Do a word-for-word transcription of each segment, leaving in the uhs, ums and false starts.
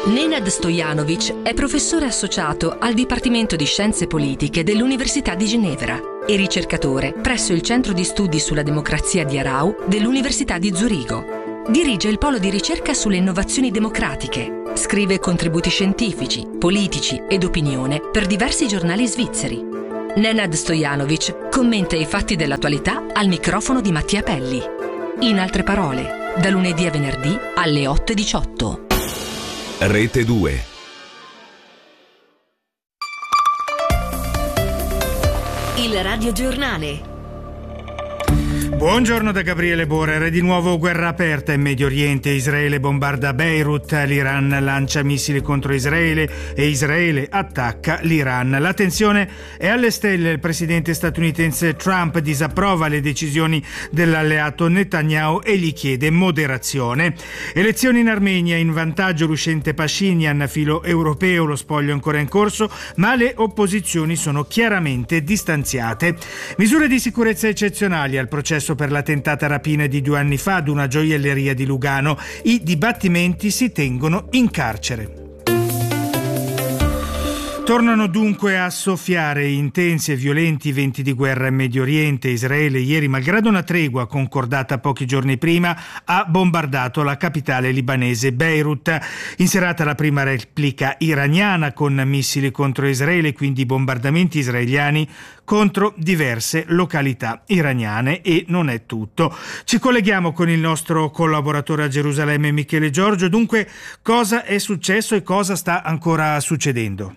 Nenad Stojanovic è professore associato al Dipartimento di Scienze Politiche dell'Università di Ginevra e ricercatore presso il Centro di Studi sulla Democrazia di Aarau dell'Università di Zurigo. Dirige il polo di ricerca sulle innovazioni democratiche. Scrive contributi scientifici, politici ed opinione per diversi giornali svizzeri. Nenad Stojanovic commenta i fatti dell'attualità al microfono di Mattia Pelli. In altre parole, da lunedì a venerdì alle otto e diciotto. Rete due. Il radiogiornale. Buongiorno da Gabriele Borer. Di nuovo guerra aperta in Medio Oriente. Israele bombarda Beirut, l'Iran lancia missili contro Israele e Israele attacca l'Iran. La tensione è alle stelle. Il presidente statunitense Trump disapprova le decisioni dell'alleato Netanyahu e gli chiede moderazione. Elezioni in Armenia, in vantaggio l'uscente Pashinyan, filo europeo, lo spoglio ancora in corso, ma le opposizioni sono chiaramente distanziate. Misure di sicurezza eccezionali al processo per la tentata rapina di due anni fa ad una gioielleria di Lugano. I dibattimenti si tengono in carcere. Tornano dunque a soffiare intensi e violenti venti di guerra in Medio Oriente. Israele ieri, malgrado una tregua concordata pochi giorni prima, ha bombardato la capitale libanese Beirut. In serata la prima replica iraniana con missili contro Israele, quindi bombardamenti israeliani contro diverse località iraniane. E non è tutto. Ci colleghiamo con il nostro collaboratore a Gerusalemme Michele Giorgio. Dunque, cosa è successo e cosa sta ancora succedendo?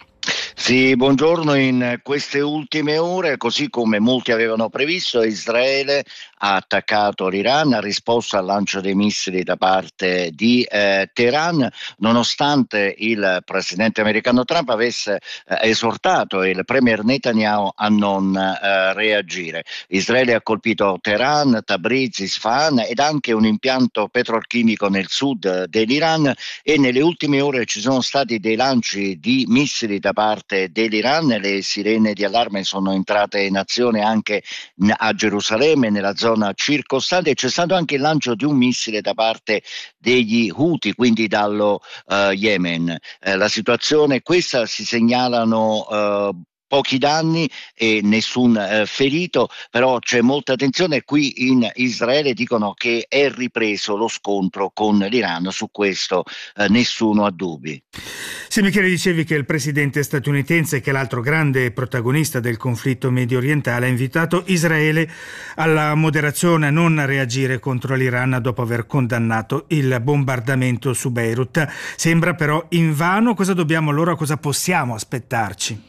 Sì, buongiorno. In queste ultime ore, così come molti avevano previsto, Israele ha attaccato l'Iran, ha risposto al lancio dei missili da parte di eh, Teheran, nonostante il presidente americano Trump avesse eh, esortato il premier Netanyahu a non eh, reagire. Israele ha colpito Teheran, Tabriz, Isfahan ed anche un impianto petrolchimico nel sud dell'Iran, e nelle ultime ore ci sono stati dei lanci di missili da parte dell'Iran. Le sirene di allarme sono entrate in azione anche a Gerusalemme, nella zona circostante, e c'è stato anche il lancio di un missile da parte degli Houthi, quindi dallo uh, Yemen. Eh, la situazione è questa, si segnalano uh, pochi danni e nessun eh, ferito, però c'è molta tensione qui in Israele. Dicono che è ripreso lo scontro con l'Iran, su questo eh, nessuno ha dubbi. Sì, Michele, dicevi che il presidente statunitense, che è l'altro grande protagonista del conflitto medio orientale, ha invitato Israele alla moderazione, a non reagire contro l'Iran dopo aver condannato il bombardamento su Beirut. Sembra però invano. Cosa dobbiamo allora, cosa possiamo aspettarci?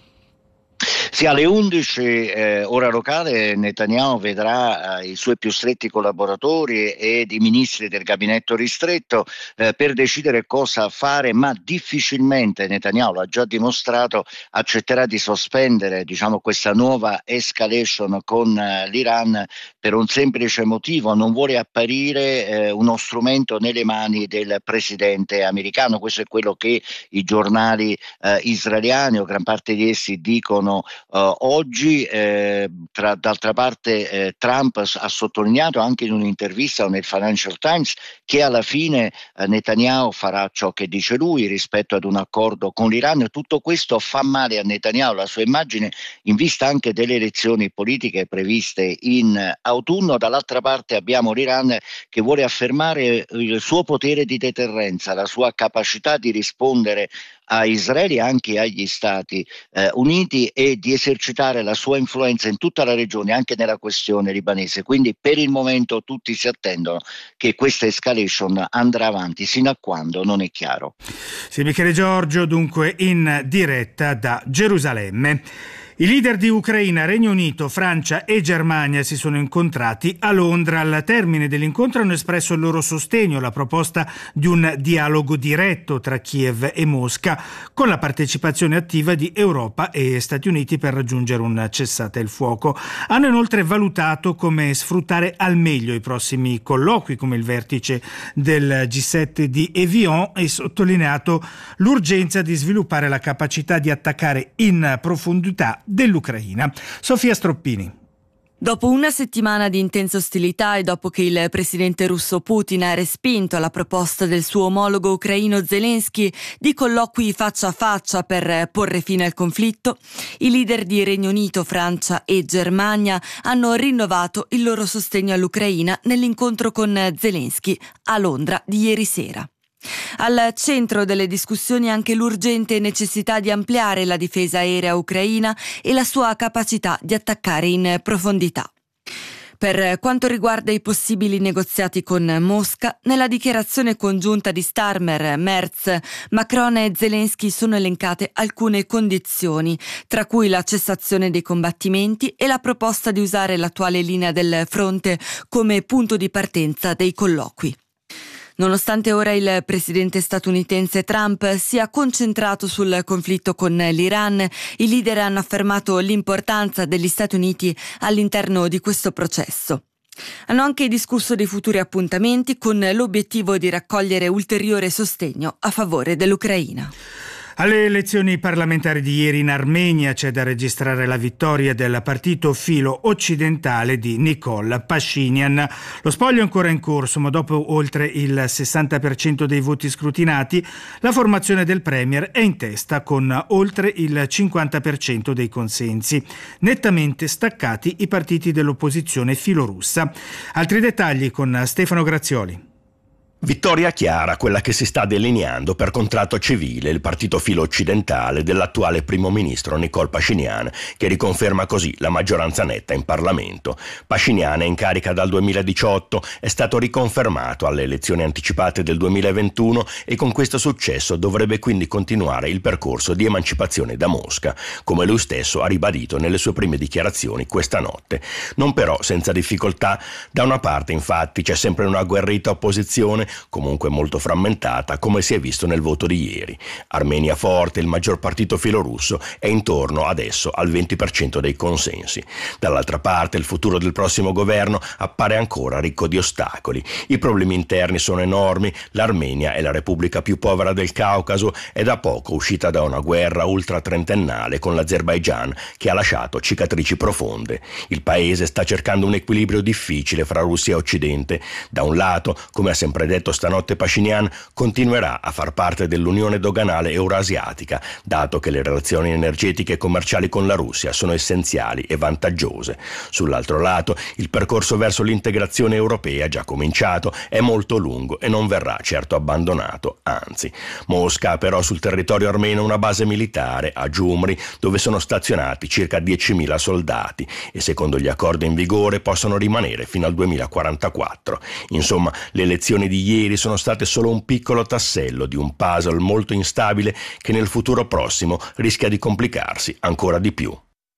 Sì, alle undici eh, ora locale Netanyahu vedrà eh, i suoi più stretti collaboratori ed i ministri del gabinetto ristretto eh, per decidere cosa fare, ma difficilmente Netanyahu, l'ha già dimostrato, accetterà di sospendere, diciamo, questa nuova escalation con eh, l'Iran per un semplice motivo: non vuole apparire eh, uno strumento nelle mani del presidente americano. Questo è quello che i giornali eh, israeliani, o gran parte di essi, dicono Uh, oggi. Eh, tra, d'altra parte eh, Trump ha sottolineato anche in un'intervista nel Financial Times che alla fine eh, Netanyahu farà ciò che dice lui rispetto ad un accordo con l'Iran. Tutto questo fa male a Netanyahu, la sua immagine, in vista anche delle elezioni politiche previste in autunno. Dall'altra parte abbiamo l'Iran che vuole affermare il suo potere di deterrenza, la sua capacità di rispondere a Israele e anche agli Stati eh, Uniti, e di esercitare la sua influenza in tutta la regione, anche nella questione libanese. Quindi per il momento tutti si attendono che questa escalation andrà avanti, sino a quando non è chiaro. Sì, Michele Giorgio, dunque in diretta da Gerusalemme. I leader di Ucraina, Regno Unito, Francia e Germania si sono incontrati a Londra. Al termine dell'incontro hanno espresso il loro sostegno alla proposta di un dialogo diretto tra Kiev e Mosca, con la partecipazione attiva di Europa e Stati Uniti per raggiungere un cessate il fuoco. Hanno inoltre valutato come sfruttare al meglio i prossimi colloqui, come il vertice del G sette di Evian, e sottolineato l'urgenza di sviluppare la capacità di attaccare in profondità dell'Ucraina. Sofia Stroppini. Dopo una settimana di intense ostilità e dopo che il presidente russo Putin ha respinto la proposta del suo omologo ucraino Zelensky di colloqui faccia a faccia per porre fine al conflitto, i leader di Regno Unito, Francia e Germania hanno rinnovato il loro sostegno all'Ucraina nell'incontro con Zelensky a Londra di ieri sera. Al centro delle discussioni anche l'urgente necessità di ampliare la difesa aerea ucraina e la sua capacità di attaccare in profondità. Per quanto riguarda i possibili negoziati con Mosca, nella dichiarazione congiunta di Starmer, Merz, Macron e Zelensky sono elencate alcune condizioni, tra cui la cessazione dei combattimenti e la proposta di usare l'attuale linea del fronte come punto di partenza dei colloqui. Nonostante ora il presidente statunitense Trump sia concentrato sul conflitto con l'Iran, i leader hanno affermato l'importanza degli Stati Uniti all'interno di questo processo. Hanno anche discusso di futuri appuntamenti con l'obiettivo di raccogliere ulteriore sostegno a favore dell'Ucraina. Alle elezioni parlamentari di ieri in Armenia c'è da registrare la vittoria del partito filo occidentale di Nikol Pashinyan. Lo spoglio è ancora in corso, ma dopo oltre il sessanta per cento dei voti scrutinati, la formazione del premier è in testa con oltre il cinquanta per cento dei consensi. Nettamente staccati i partiti dell'opposizione filorussa. Altri dettagli con Stefano Grazioli. Vittoria chiara, quella che si sta delineando per contratto civile il partito filo occidentale dell'attuale primo ministro Nikol Pashinyan, che riconferma così la maggioranza netta in Parlamento. Pashinyan è in carica dal duemiladiciotto, è stato riconfermato alle elezioni anticipate del duemilaventuno e con questo successo dovrebbe quindi continuare il percorso di emancipazione da Mosca, come lui stesso ha ribadito nelle sue prime dichiarazioni questa notte. Non però senza difficoltà. Da una parte infatti c'è sempre una agguerrita opposizione, comunque molto frammentata, come si è visto nel voto di ieri. Armenia forte, il maggior partito filorusso, è intorno adesso al venti per cento dei consensi. Dall'altra parte il futuro del prossimo governo appare ancora ricco di ostacoli. I problemi interni sono enormi, l'Armenia è la repubblica più povera del Caucaso, è da poco uscita da una guerra ultra trentennale con l'Azerbaigian che ha lasciato cicatrici profonde. Il paese sta cercando un equilibrio difficile fra Russia e Occidente. Da un lato, come ha sempre detto stanotte Pashinyan, continuerà a far parte dell'Unione Doganale Eurasiatica, dato che le relazioni energetiche e commerciali con la Russia sono essenziali e vantaggiose. Sull'altro lato, il percorso verso l'integrazione europea, già cominciato, è molto lungo e non verrà certo abbandonato, anzi. Mosca ha però sul territorio armeno una base militare a Gyumri, dove sono stazionati circa diecimila soldati e secondo gli accordi in vigore possono rimanere fino al duemilaquarantaquattro. Insomma, le elezioni di ieri sono state solo un piccolo tassello di un puzzle molto instabile che nel futuro prossimo rischia di complicarsi ancora di più.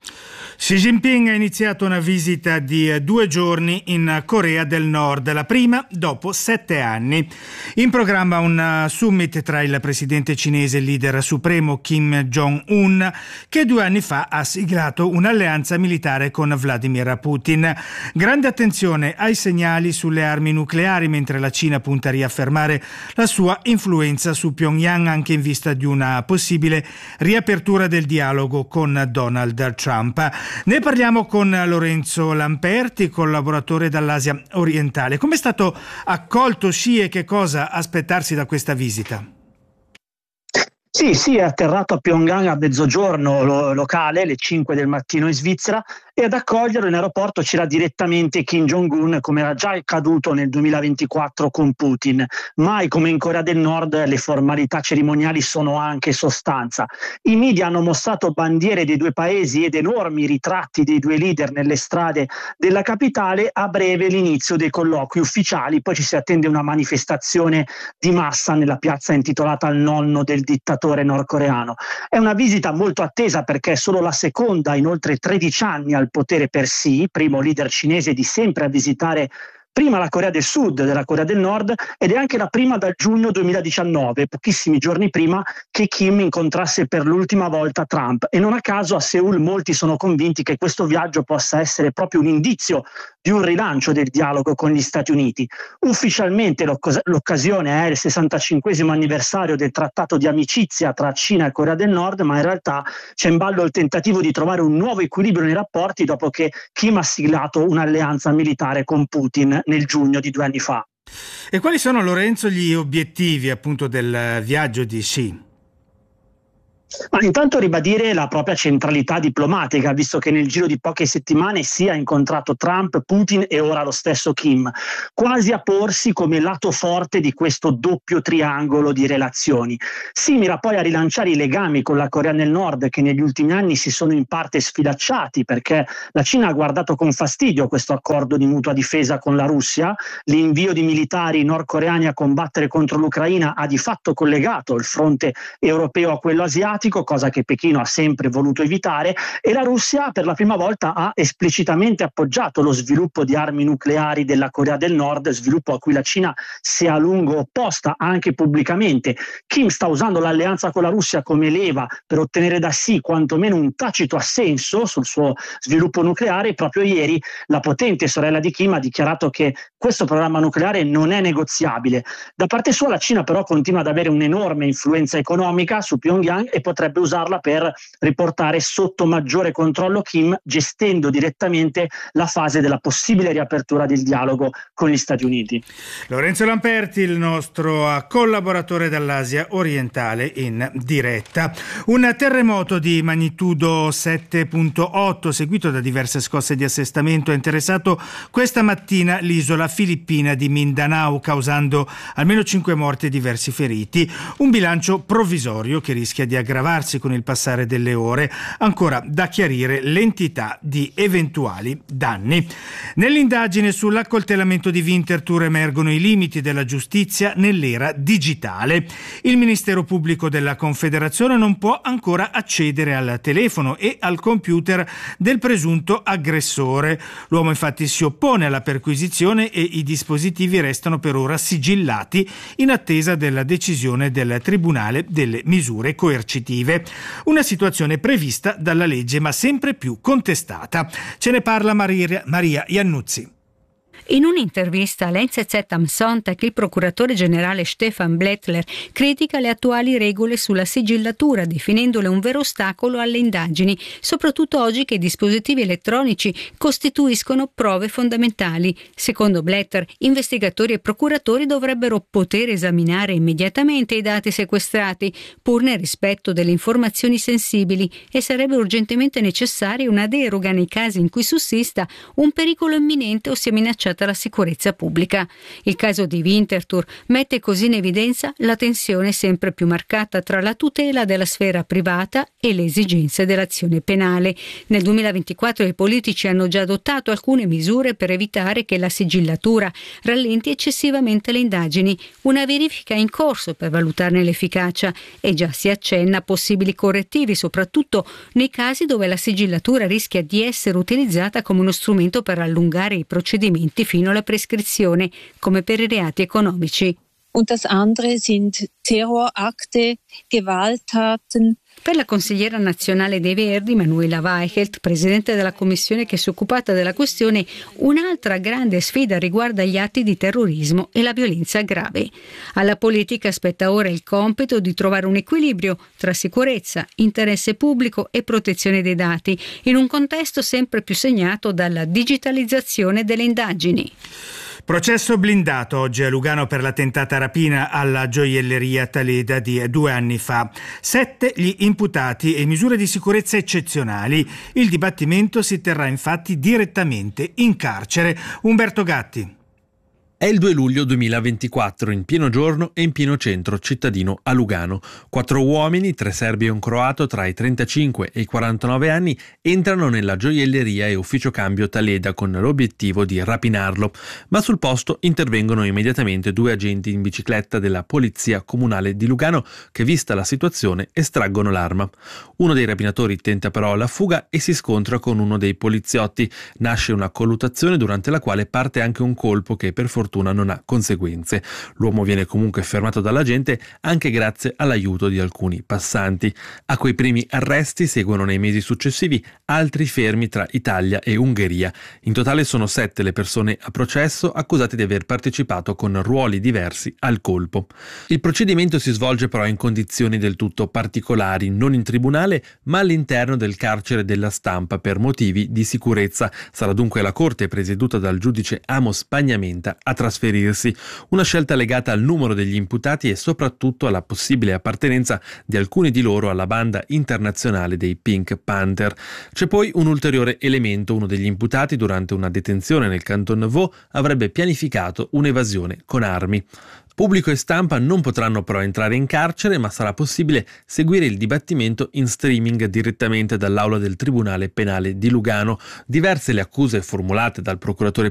Xi Jinping ha iniziato una visita di due giorni in Corea del Nord, la prima dopo sette anni. In programma un summit tra il presidente cinese e il leader supremo Kim Jong-un, che due anni fa ha siglato un'alleanza militare con Vladimir Putin. Grande attenzione ai segnali sulle armi nucleari, mentre la Cina punta a riaffermare la sua influenza su Pyongyang anche in vista di una possibile riapertura del dialogo con Donald Trump. Ne parliamo con Lorenzo Lamperti, collaboratore dall'Asia orientale. Come è stato accolto Xi e che cosa aspettarsi da questa visita? Sì, sì, è atterrato a Pyongyang a mezzogiorno lo- locale, le cinque del mattino in Svizzera, e ad accoglierlo in aeroporto c'era direttamente Kim Jong-un, come era già accaduto nel duemilaventiquattro con Putin. Mai come in Corea del Nord le formalità cerimoniali sono anche sostanza. I media hanno mostrato bandiere dei due paesi ed enormi ritratti dei due leader nelle strade della capitale. A breve l'inizio dei colloqui ufficiali, poi ci si attende una manifestazione di massa nella piazza intitolata al nonno del dittatore nordcoreano. È una visita molto attesa perché è solo la seconda in oltre tredici anni al potere per Xi, primo leader cinese di sempre a visitare prima la Corea del Sud della Corea del Nord, ed è anche la prima da giugno duemiladiciannove, pochissimi giorni prima che Kim incontrasse per l'ultima volta Trump. E non a caso a Seul molti sono convinti che questo viaggio possa essere proprio un indizio di un rilancio del dialogo con gli Stati Uniti. Ufficialmente l'occasione è il sessantacinquesimo anniversario del trattato di amicizia tra Cina e Corea del Nord, ma in realtà c'è in ballo il tentativo di trovare un nuovo equilibrio nei rapporti dopo che Kim ha siglato un'alleanza militare con Putin nel giugno di due anni fa. E quali sono, Lorenzo, gli obiettivi appunto del viaggio di Xi? Ma intanto ribadire la propria centralità diplomatica, visto che nel giro di poche settimane Xi ha incontrato Trump, Putin e ora lo stesso Kim, quasi a porsi come lato forte di questo doppio triangolo di relazioni. Xi mira poi a rilanciare i legami con la Corea del Nord, che negli ultimi anni si sono in parte sfilacciati perché la Cina ha guardato con fastidio questo accordo di mutua difesa con la Russia. L'invio di militari nordcoreani a combattere contro l'Ucraina ha di fatto collegato il fronte europeo a quello asiatico, cosa che Pechino ha sempre voluto evitare, e la Russia per la prima volta ha esplicitamente appoggiato lo sviluppo di armi nucleari della Corea del Nord, sviluppo a cui la Cina si è a lungo opposta anche pubblicamente. Kim sta usando l'alleanza con la Russia come leva per ottenere da Xi quantomeno un tacito assenso sul suo sviluppo nucleare. Proprio ieri la potente sorella di Kim ha dichiarato che questo programma nucleare non è negoziabile. Da parte sua la Cina però continua ad avere un'enorme influenza economica su Pyongyang e potrebbe usarla per riportare sotto maggiore controllo Kim, gestendo direttamente la fase della possibile riapertura del dialogo con gli Stati Uniti. Lorenzo Lamperti, il nostro collaboratore dall'Asia orientale in diretta. Un terremoto di magnitudo sette virgola otto, seguito da diverse scosse di assestamento, ha interessato questa mattina l'isola filippina di Mindanao, causando almeno cinque morti e diversi feriti. Un bilancio provvisorio che rischia di aggravarsi con il passare delle ore, ancora da chiarire l'entità di eventuali danni. Nell'indagine sull'accoltellamento di Winterthur emergono i limiti della giustizia nell'era digitale. Il Ministero Pubblico della Confederazione non può ancora accedere al telefono e al computer del presunto aggressore. L'uomo infatti si oppone alla perquisizione e i dispositivi restano per ora sigillati in attesa della decisione del Tribunale delle misure coercitive. Una situazione prevista dalla legge ma sempre più contestata. Ce ne parla Maria, Maria Iannuzzi. In un'intervista all'N Z Z am Sonntag, il procuratore generale Stefan Blättler critica le attuali regole sulla sigillatura, definendole un vero ostacolo alle indagini, soprattutto oggi che i dispositivi elettronici costituiscono prove fondamentali. Secondo Blättler, investigatori e procuratori dovrebbero poter esaminare immediatamente i dati sequestrati, pur nel rispetto delle informazioni sensibili, e sarebbe urgentemente necessaria una deroga nei casi in cui sussista un pericolo imminente o sia minacciata la sicurezza pubblica. Il caso di Winterthur mette così in evidenza la tensione sempre più marcata tra la tutela della sfera privata e le esigenze dell'azione penale. Nel duemilaventiquattro i politici hanno già adottato alcune misure per evitare che la sigillatura rallenti eccessivamente le indagini. Una verifica è in corso per valutarne l'efficacia e già si accenna a possibili correttivi, soprattutto nei casi dove la sigillatura rischia di essere utilizzata come uno strumento per allungare i procedimenti fino alla prescrizione, come per i reati economici. Und das andere sind Terrorakte, Gewalttaten. Per la consigliera nazionale dei Verdi, Manuela Weichelt, presidente della commissione che si è occupata della questione, un'altra grande sfida riguarda gli atti di terrorismo e la violenza grave. Alla politica spetta ora il compito di trovare un equilibrio tra sicurezza, interesse pubblico e protezione dei dati, in un contesto sempre più segnato dalla digitalizzazione delle indagini. Processo blindato oggi a Lugano per la tentata rapina alla gioielleria Taleda di due anni fa. Sette gli imputati e misure di sicurezza eccezionali. Il dibattimento si terrà infatti direttamente in carcere. Umberto Gatti. È il due luglio duemilaventiquattro, in pieno giorno e in pieno centro cittadino a Lugano. Quattro uomini, tre serbi e un croato tra i trentacinque e i quarantanove anni, entrano nella gioielleria e ufficio cambio Taleda con l'obiettivo di rapinarlo. Ma sul posto intervengono immediatamente due agenti in bicicletta della Polizia Comunale di Lugano che, vista la situazione, estraggono l'arma. Uno dei rapinatori tenta però la fuga e si scontra con uno dei poliziotti. Nasce una colluttazione durante la quale parte anche un colpo che per fortuna non ha conseguenze. L'uomo viene comunque fermato dall'agente anche grazie all'aiuto di alcuni passanti. A quei primi arresti seguono nei mesi successivi altri fermi tra Italia e Ungheria. In totale sono sette le persone a processo accusate di aver partecipato con ruoli diversi al colpo. Il procedimento si svolge però in condizioni del tutto particolari, non in tribunale ma all'interno del carcere della Stampa per motivi di sicurezza. Sarà dunque la corte presieduta dal giudice Amos Pagnamenta a trasferirsi, una scelta legata al numero degli imputati e soprattutto alla possibile appartenenza di alcuni di loro alla banda internazionale dei Pink Panther. C'è poi un ulteriore elemento: uno degli imputati durante una detenzione nel Canton Vaud avrebbe pianificato un'evasione con armi. Pubblico e stampa non potranno però entrare in carcere, ma sarà possibile seguire il dibattimento in streaming direttamente dall'aula del Tribunale Penale di Lugano. Diverse le accuse formulate dal procuratore